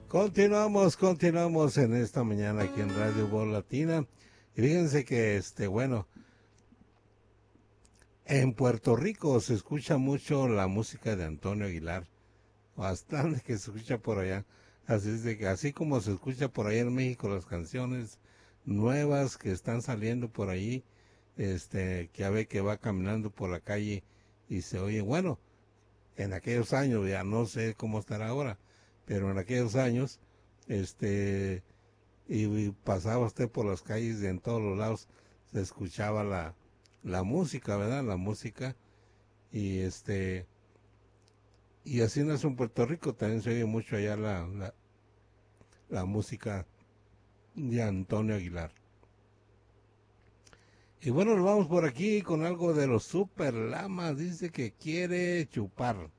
Continuamos en esta mañana aquí en Radio Voz Latina. Y fíjense que, bueno, en Puerto Rico se escucha mucho la música de Antonio Aguilar. Bastante que se escucha por allá. Así es de que, así como se escucha por allá en México las canciones nuevas que están saliendo por ahí, que a ver que va caminando por la calle y se oye, bueno, en aquellos años, ya no sé cómo estará ahora, pero en aquellos años, y pasaba usted por las calles y en todos los lados se escuchaba la música, ¿verdad? La música, y y así no es en Puerto Rico, también se oye mucho allá la música de Antonio Aguilar. Y bueno, nos vamos por aquí con algo de los Super Lamas, dice que quiere chupar.